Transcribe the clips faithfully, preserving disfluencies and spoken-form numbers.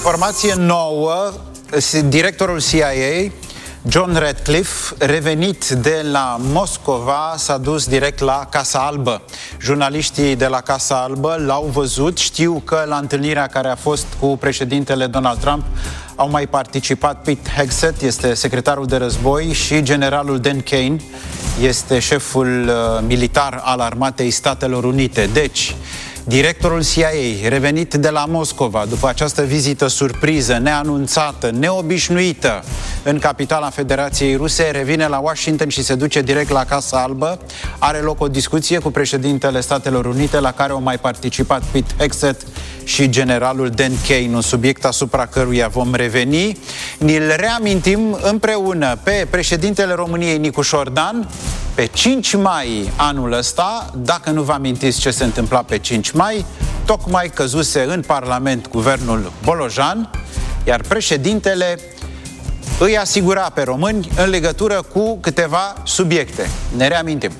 Informație nouă, directorul C I A, John Ratcliffe, revenit de la Moscova, s-a dus direct la Casa Albă. Jurnaliștii de la Casa Albă l-au văzut, știu că la întâlnirea care a fost cu președintele Donald Trump au mai participat Pete Hegseth, este secretarul de război, și generalul Dan Kane, este șeful uh, militar al Armatei Statelor Unite. Deci, directorul C I A, revenit de la Moscova după această vizită surpriză, neanunțată, neobișnuită în capitala Federației Ruse, revine la Washington și se duce direct la Casa Albă. Are loc o discuție cu președintele Statelor Unite, la care au mai participat Pete Hegseth și generalul Dan Kane, un subiect asupra căruia vom reveni. Ni-l reamintim împreună pe președintele României, Nicușor Dan, pe cinci mai anul ăsta. Dacă nu vă amintiți ce se întâmpla pe cinci mai, tocmai căzuse în Parlament guvernul Bolojan, iar președintele îi asigura pe români în legătură cu câteva subiecte. Ne reamintim.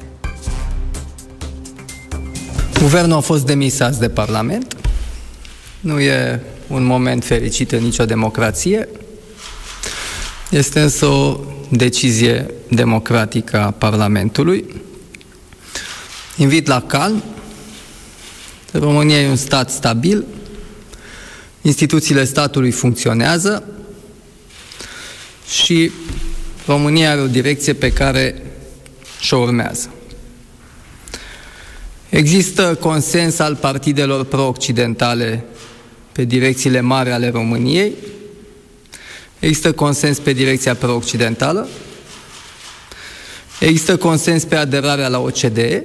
Guvernul a fost demis de Parlament. Nu e un moment fericit în nicio democrație. Este însă o decizie democratică a Parlamentului. Invit la calm. România e un stat stabil. Instituțiile statului funcționează și România are o direcție pe care și-o urmează. Există consens al partidelor pro-occidentale pe direcțiile mari ale României. Există consens pe direcția pro-occidentală. Există consens pe aderarea la O C D E.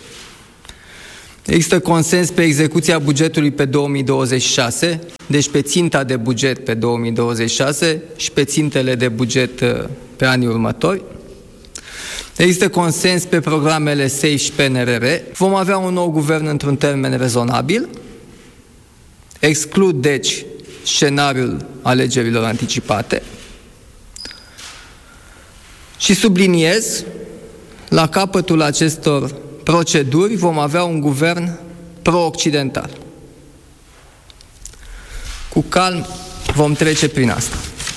Există consens pe execuția bugetului pe două mii douăzeci și șase, deci pe ținta de buget pe două mii douăzeci și șase și pe țintele de buget pe anii următori. Există consens pe programele S E I și P N R R. Vom avea un nou guvern într-un termen rezonabil. Exclud, deci, scenariul alegerilor anticipate. Și subliniez, la capătul acestor proceduri vom avea un guvern pro-occidental. Cu calm vom trece prin asta.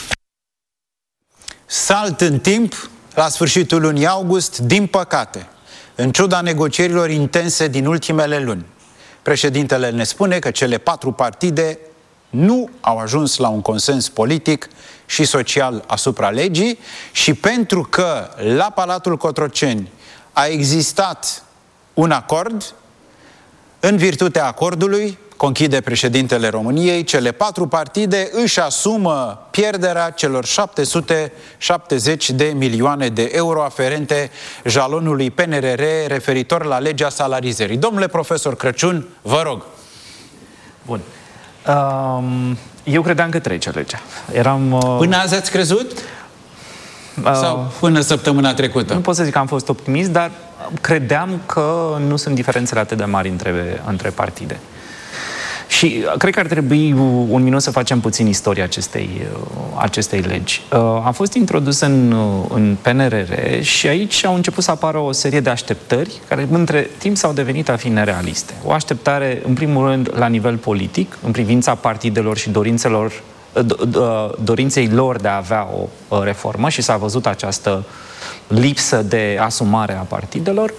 Salt în timp, la sfârșitul lunii august, din păcate, în ciuda negocierilor intense din ultimele luni, președintele ne spune că cele patru partide nu au ajuns la un consens politic și social asupra legii și pentru că la Palatul Cotroceni a existat un acord, în virtutea acordului, conchide președintele României, cele patru partide își asumă pierderea celor șapte sute șaptezeci de milioane de euro aferente jalonului P N R R referitor la legea salarizării. Domnule profesor Crăciun, vă rog. Bun. Um, eu credeam că trece legea. Eram... Uh... Până azi ați crezut? Uh... Sau până săptămâna trecută? Nu pot să zic că am fost optimist, dar credeam că nu sunt diferențele atât de mari între, între partide. Și cred că ar trebui un minut să facem puțin istoria acestei, acestei legi. A fost introdus în, în P N R R și aici au început să apară o serie de așteptări care între timp s-au devenit a fi nerealiste. O așteptare, în primul rând, la nivel politic, în privința partidelor și dorințelor, dorinței lor de a avea o reformă și s-a văzut această lipsă de asumare a partidelor.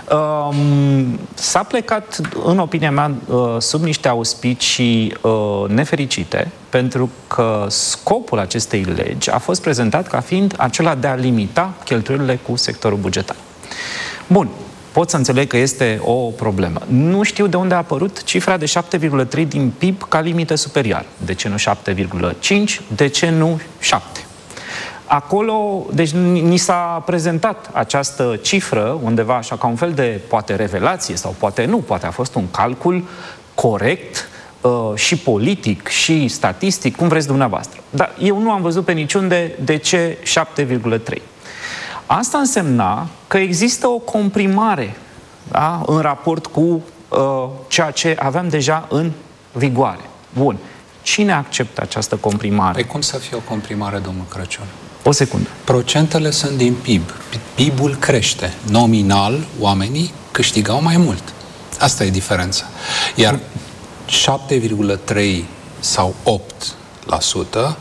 S-a plecat, în opinia mea, sub niște auspicii nefericite, pentru că scopul acestei legi a fost prezentat ca fiind acela de a limita cheltuielile cu sectorul bugetar. Bun, pot să înțeleg că este o problemă. Nu știu de unde a apărut cifra de șapte virgulă trei din P I B ca limită superioară. De ce nu șapte virgulă cinci? De ce nu șapte? Acolo, deci ni s-a prezentat această cifră undeva așa ca un fel de, poate, revelație sau poate nu, poate a fost un calcul corect uh, și politic și statistic, cum vreți dumneavoastră. Dar eu nu am văzut pe niciunde de ce șapte virgulă trei. Asta însemna că există o comprimare, da, în raport cu uh, ceea ce aveam deja în vigoare. Bun. Cine acceptă această comprimare? Păi cum să fie o comprimare, domnul Crăciun? O secundă. Procentele sunt din P I B. P I B-ul crește. Nominal, oamenii câștigau mai mult. Asta e diferența. Iar șapte virgulă trei sau opt la sută,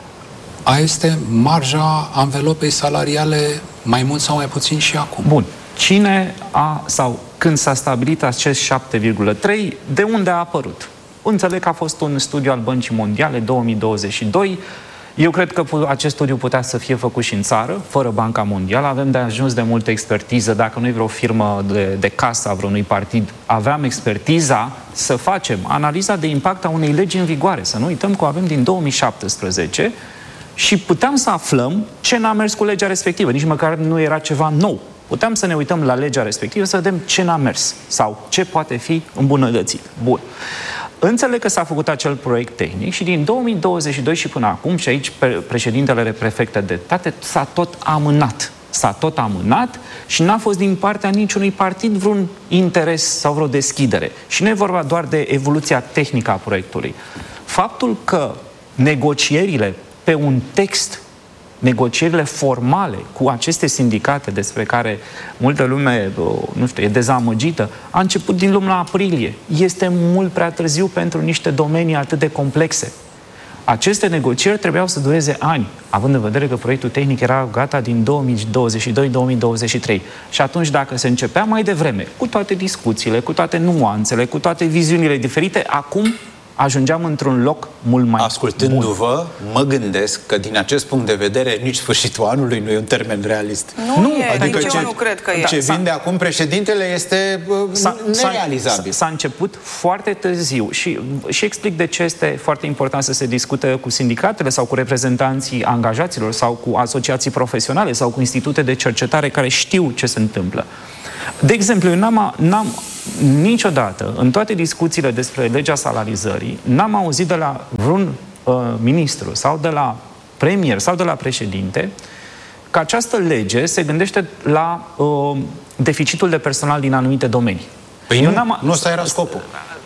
aia este marja anvelopei salariale, mai mult sau mai puțin și acum. Bun. Cine a, sau când s-a stabilit acest șapte virgulă trei, de unde a apărut? Înțeleg că a fost un studiu al Băncii Mondiale două mii douăzeci și doi. Eu cred că acest studiu putea să fie făcut și în țară, fără Banca Mondială. Avem de ajuns de multă expertiză. Dacă nu e vreo firmă de, de casă a vreunui partid, aveam expertiza să facem analiza de impact a unei legi în vigoare. Să nu uităm că o avem din două mii șaptesprezece și puteam să aflăm ce n-a mers cu legea respectivă. Nici măcar nu era ceva nou. Puteam să ne uităm la legea respectivă să vedem ce n-a mers sau ce poate fi îmbunătățit. Bun. Înțeleg că s-a făcut acel proiect tehnic și din două mii douăzeci și doi și până acum, și aici președintele are perfectă dreptate, s-a tot amânat. S-a tot amânat și n-a fost din partea niciunui partid vreun interes sau vreo deschidere. Și nu e vorba doar de evoluția tehnică a proiectului. Faptul că negocierile pe un text, negocierile formale cu aceste sindicate despre care multă lume, nu știu, e dezamăgită, a început din luna aprilie. Este mult prea târziu pentru niște domenii atât de complexe. Aceste negocieri trebuiau să dureze ani, având în vedere că proiectul tehnic era gata din două mii douăzeci și doi două mii douăzeci și trei. Și atunci, dacă se începea mai devreme, cu toate discuțiile, cu toate nuanțele, cu toate viziunile diferite, acum ajungeam într-un loc mult mai Ascultându-vă, mă gândesc că din acest punct de vedere nici sfârșitul anului nu e un termen realist. Nu, nu e, adică ce, eu nu cred că e. Ce vinde acum președintele este nerealizabil. S-a început foarte târziu și, și explic de ce este foarte important să se discute cu sindicatele sau cu reprezentanții angajaților sau cu asociații profesionale sau cu institute de cercetare care știu ce se întâmplă. De exemplu, eu n-am, n-am niciodată, în toate discuțiile despre legea salarizării, n-am auzit de la vreun uh, ministru sau de la premier sau de la președinte că această lege se gândește la uh, deficitul de personal din anumite domenii. Păi eu nu, nu ăsta era scopul.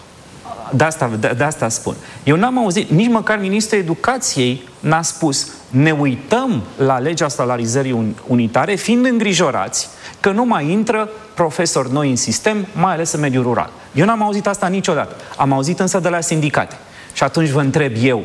De asta, de, de asta spun. Eu n-am auzit, nici măcar ministrul educației n-a spus ne uităm la legea salarizării unitare, fiind îngrijorați că nu mai intră profesori noi în sistem, mai ales în mediul rural. Eu n-am auzit asta niciodată. Am auzit însă de la sindicate. Și atunci vă întreb eu,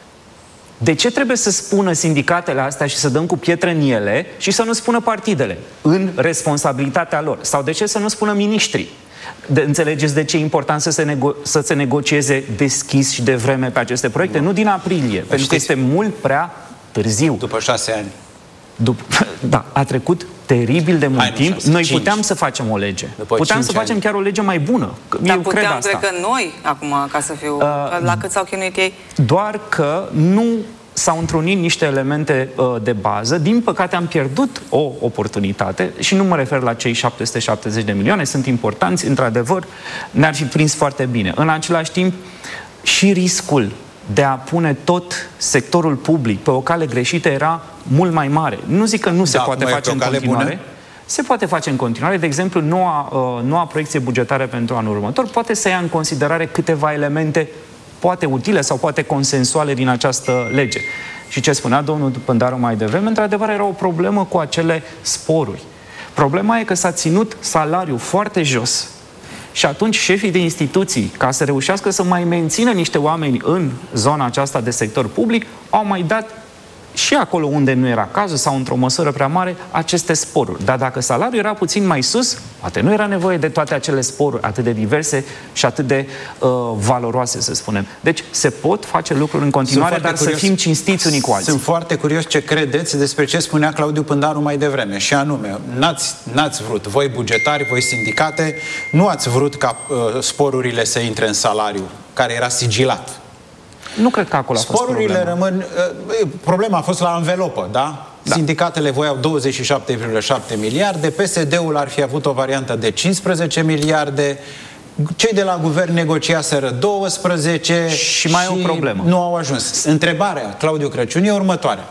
de ce trebuie să spună sindicatele astea și să dăm cu pietre în ele și să nu spună partidele în responsabilitatea lor? Sau de ce să nu spună miniștrii? De, înțelegeți de ce e important să se, nego- să se negocieze deschis și de vreme pe aceste proiecte? Nu din aprilie, pentru știți, că este mult prea târziu. După șase ani. După, da, a trecut teribil de mult Hai, timp. Șase, Noi cinci. puteam să facem o lege. După puteam să facem ani. chiar o lege mai bună. Dar Eu puteam, cred asta. cred că noi, acum, ca să fiu... Uh, la cât s-au chinuit ei? Doar că nu s-au întrunit niște elemente uh, de bază. Din păcate am pierdut o oportunitate și nu mă refer la cei șapte sute șaptezeci de milioane, sunt importanți, într-adevăr, ne-ar fi prins foarte bine. În același timp, și riscul de a pune tot sectorul public pe o cale greșită era mult mai mare. Nu zic că nu se da, poate face în continuare. Bună. Se poate face în continuare. De exemplu, noua, uh, noua proiecție bugetară pentru anul următor poate să ia în considerare câteva elemente poate utile sau poate consensuale din această lege. Și ce spunea domnul Pândaru mai devreme, într-adevăr era o problemă cu acele sporuri. Problema e că s-a ținut salariul foarte jos și atunci șefii de instituții, ca să reușească să mai mențină niște oameni în zona aceasta de sector public, au mai dat și acolo unde nu era cazul sau într-o măsură prea mare aceste sporuri. Dar dacă salariul era puțin mai sus, poate nu era nevoie de toate acele sporuri atât de diverse și atât de uh, valoroase, să spunem. Deci se pot face lucruri în continuare, dar curios, să fim cinstiți unii cu alții. Sunt foarte curios ce credeți despre ce spunea Claudiu Pândaru mai devreme. Și anume, n-ați, n-ați vrut, voi bugetari, voi sindicate, nu ați vrut ca uh, sporurile să intre în salariu, care era sigilat. Nu cred că acolo a fost Sporurile problema. rămân... Problema a fost la anvelopă, da? da. Sindicatele voiau douăzeci și șapte virgulă șapte miliarde, P S D-ul ar fi avut o variantă de cincisprezece miliarde, cei de la guvern negociaseră douăsprezece și mai e o problemă. Nu au ajuns. Întrebarea, Claudiu Crăciun, e următoarea.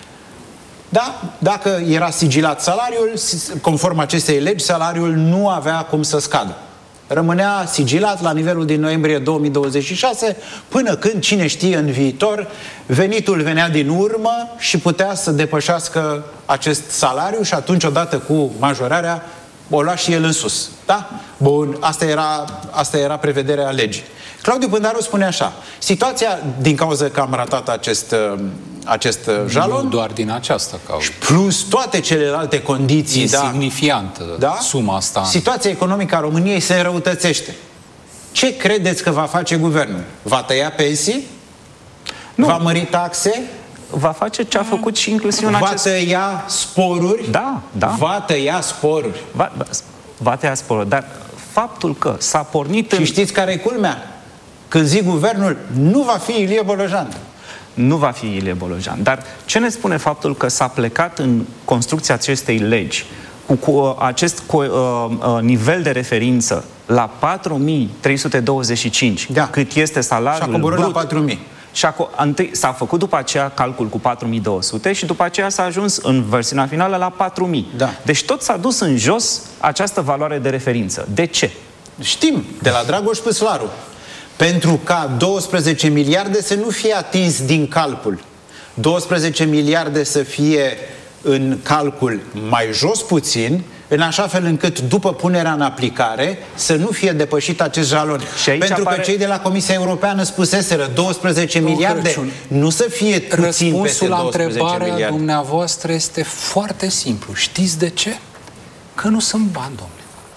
Da, dacă era sigilat salariul, conform acestei legi, salariul nu avea cum să scadă. Rămânea sigilat la nivelul din noiembrie două mii douăzeci și șase, până când, cine știe, în viitor, venitul venea din urmă și putea să depășească acest salariu și atunci, odată cu majorarea, o lua și el în sus. Da? Bun, asta era, asta era prevederea legii. Claudiu Pândaru spune așa: situația, din cauza că am ratat acest, acest jalon... Nu doar din această cauză. Plus toate celelalte condiții... Insignifiantă, da? Suma asta. Situația economică a României se înrăutățește. Ce credeți că va face guvernul? Va tăia pensii? Nu. Va mări taxe? Va face ce a făcut și inclusiv în va acest... Va tăia sporuri? Da, da. Va tăia sporuri. Va, va tăia sporuri, dar faptul că s-a pornit și în... știți care e culmea? Când zic guvernul, nu va fi Ilie Bolojan. Nu va fi Ilie Bolojan. Dar ce ne spune faptul că s-a plecat în construcția acestei legi cu, cu acest cu, uh, uh, nivel de referință la patru mii trei sute douăzeci și cinci, da. cât este salariul și a coborât brut, la patru mii. Și s-a făcut după aceea calcul cu patru mii două sute și după aceea s-a ajuns în versiunea finală la patru mii. Da. Deci tot s-a dus în jos această valoare de referință. De ce? Știm, de la Dragoș Păslaru. Pentru ca douăsprezece miliarde să nu fie atins din calcul. douăsprezece miliarde să fie în calcul mai jos puțin, în așa fel încât după punerea în aplicare să nu fie depășit acest jalon. Pentru apare... că cei de la Comisia Europeană spuseseră douăsprezece miliarde, Crăciun, nu să fie puțin răspunsul peste la douăsprezece întrebarea miliarde. Dumneavoastră este foarte simplu. Știți de ce? Că nu sunt bani, domnule.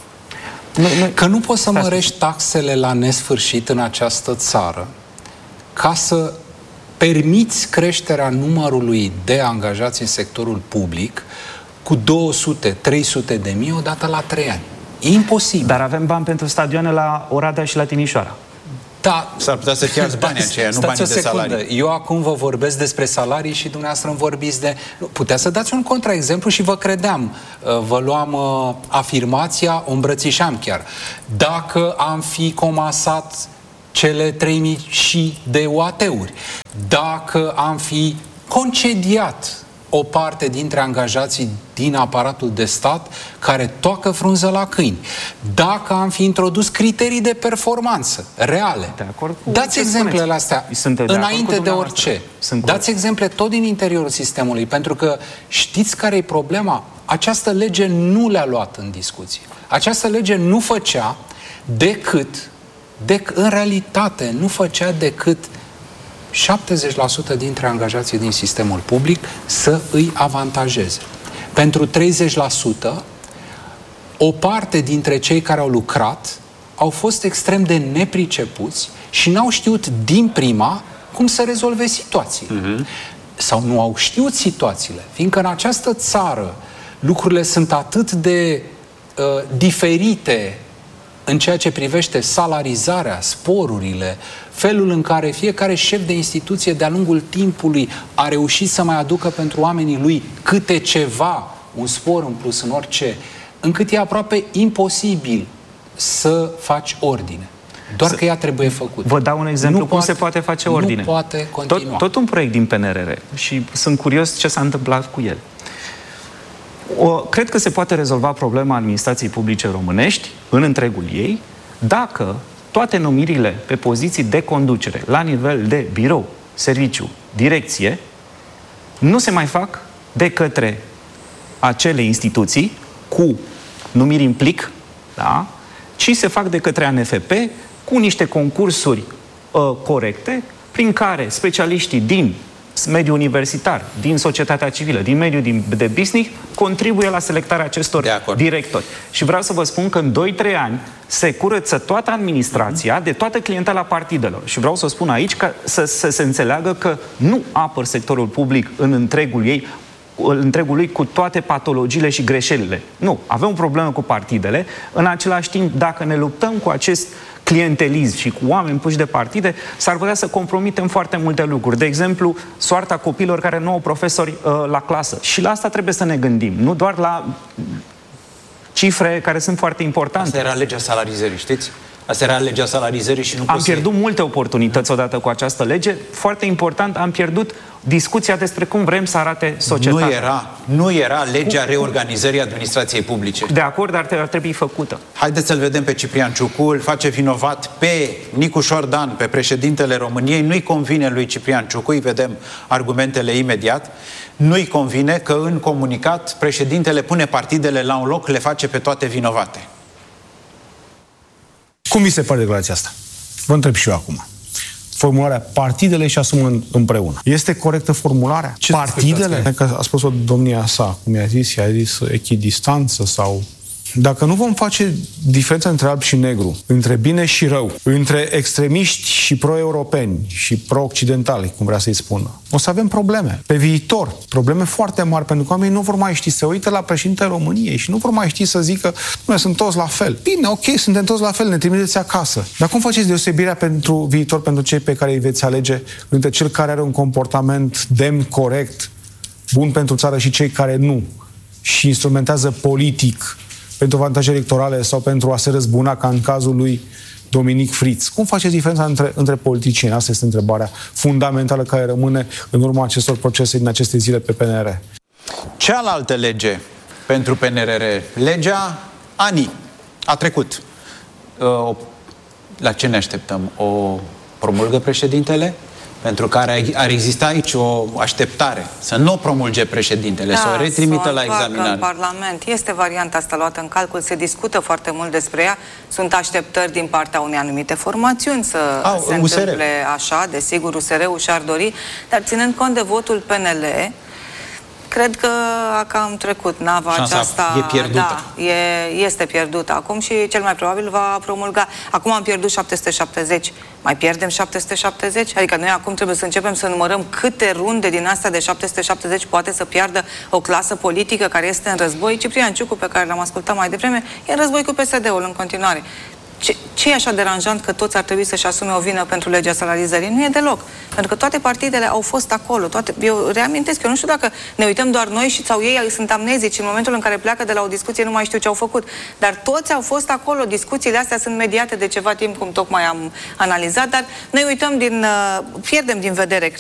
Nu, nu, că nu poți să mărești taxele la nesfârșit în această țară ca să permiți creșterea numărului de angajați în sectorul public cu două sute trei sute de mii odată la trei ani. E imposibil. Dar avem bani pentru stadioane la Oradea și la Timișoara. Da. S-ar putea să fie alți bani aceia, nu banii de salarii. Eu acum vă vorbesc despre salarii și dumneavoastră îmi vorbiți de... Puteți să dați un contraexemplu și vă credeam. Vă luam uh, afirmația, o îmbrățișam chiar. Dacă am fi comasat cele trei mii și de U A T-uri, dacă am fi concediat o parte dintre angajații din aparatul de stat care toacă frunză la câini, dacă am fi introdus criterii de performanță reale, de acord cu dați exemplele astea de înainte de orice. Dați exemple tot din interiorul sistemului, pentru că știți care e problema? Această lege nu le-a luat în discuție. Această lege nu făcea decât, dec, în realitate, nu făcea decât șaptezeci la sută dintre angajații din sistemul public să îi avantajeze. Pentru treizeci la sută, o parte dintre cei care au lucrat au fost extrem de nepricepuți și n-au știut din prima cum să rezolve situațiile. Uh-huh. Sau nu au știut situațiile, fiindcă în această țară lucrurile sunt atât de uh, diferite în ceea ce privește salarizarea, sporurile, felul în care fiecare șef de instituție de-a lungul timpului a reușit să mai aducă pentru oamenii lui câte ceva, un spor în plus în orice, încât e aproape imposibil să faci ordine. Doar că ea trebuie făcut. Vă dau un exemplu nu cum poate, se poate face ordine. Nu poate continua. Tot, tot un proiect din P N R R și sunt curios ce s-a întâmplat cu el. O, cred că se poate rezolva problema administrației publice românești în întregul ei dacă toate numirile pe poziții de conducere la nivel de birou, serviciu, direcție nu se mai fac de către acele instituții cu numiri în plic, da? Ci se fac de către A N F P cu niște concursuri uh, corecte prin care specialiștii din mediul universitar, din societatea civilă, din mediul de business, contribuie la selectarea acestor directori. Și vreau să vă spun că în doi trei ani se curăță toată administrația de toată clientela partidelor. Și vreau să spun aici că să, să se înțeleagă că nu apăr sectorul public în întregul ei, în întregul lui cu toate patologiile și greșelile. Nu. Avem o problemă cu partidele. În același timp, dacă ne luptăm cu acest clientelism și cu oameni puși de partide, s-ar putea să compromitem foarte multe lucruri. De exemplu, soarta copiilor care nu au profesori uh, la clasă. Și la asta trebuie să ne gândim. Nu doar la cifre care sunt foarte importante. Asta era legea salarizării, știți? Asta era legea salarizării și nu Am pierdut multe oportunități odată cu această lege. Foarte important, am pierdut discuția despre cum vrem să arate societatea. Nu era, nu era legea reorganizării administrației publice. De acord, dar ar trebui făcută. Haideți să-l vedem pe Ciprian Ciucu, îl face vinovat pe Nicu Șordan, pe președintele României. Nu-i convine lui Ciprian Ciucu, îi vedem argumentele imediat. Nu-i convine că în comunicat președintele pune partidele la un loc, le face pe toate vinovate. Cum vi se pare declarația asta? Vă întreb și eu acum. Formularea partidele și asumă împreună. Este corectă formularea? Ce partidele? Că a spus-o domnia sa, cum i-a zis, i-a zis echidistanță sau... Dacă nu vom face diferența între alb și negru, între bine și rău, între extremiști și pro-europeni și pro-occidentali, cum vrea să-i spună, o să avem probleme. Pe viitor, probleme foarte mari, pentru că oamenii nu vor mai ști să uită la președintele României și nu vor mai ști să zică, noi sunt toți la fel. Bine, ok, suntem toți la fel, ne trimiteți acasă. Dar cum faceți deosebirea pentru viitor, pentru cei pe care îi veți alege, între cel care are un comportament demn, corect, bun pentru țară și cei care nu și instrumentează politic pentru avantaje electorale sau pentru a se răzbuna, ca în cazul lui Dominic Friț? Cum faceți diferența între, între politicieni? Asta este întrebarea fundamentală care rămâne în urma acestor procese din aceste zile pe P N R. Cealaltă lege pentru P N R R, legea A N I, a trecut. La ce ne așteptăm? O promulgă președintele? Pentru că ar exista aici o așteptare să nu o promulge președintele, da, să o retrimită la examinare. În Parlament. Este varianta asta luată în calcul, se discută foarte mult despre ea. Sunt așteptări din partea unei anumite formațiuni să Au, se U S R. întâmple așa, desigur, U S R-ul și-ar dori, dar ținând cont de votul P N L, cred că a cam trecut nava Șansa aceasta. e pierdută. Da, e, este pierdută acum și cel mai probabil va promulga. Acum am pierdut șapte sute șaptezeci. Mai pierdem șapte sute șaptezeci? Adică noi acum trebuie să începem să numărăm câte runde din astea de șapte sute șaptezeci poate să piardă o clasă politică care este în război. Ciprian Ciucu, pe care l-am ascultat mai devreme, e în război cu P S D-ul în continuare. Ce, ce e așa deranjant că toți ar trebui să-și asume o vină pentru legea salarizării? Nu e deloc. Pentru că toate partidele au fost acolo. Toate, eu reamintesc, eu nu știu dacă ne uităm doar noi și sau ei sunt amnezici în momentul în care pleacă de la o discuție, nu mai știu ce au făcut. Dar toți au fost acolo. Discuțiile astea sunt mediate de ceva timp, cum tocmai am analizat, dar noi uităm din, pierdem din vedere